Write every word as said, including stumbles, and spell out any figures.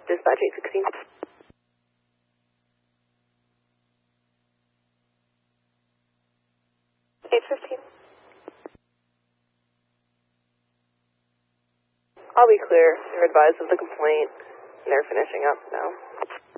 Dispatch eight sixteen. eight fifteen. I'll be clear. They're advised of the complaint, and they're finishing up now.